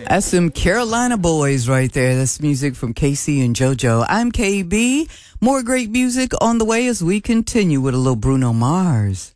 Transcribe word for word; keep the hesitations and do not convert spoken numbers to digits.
That's some Carolina boys right there. That's music from Casey and JoJo. I'm K B. More great music on the way as we continue with a little Bruno Mars.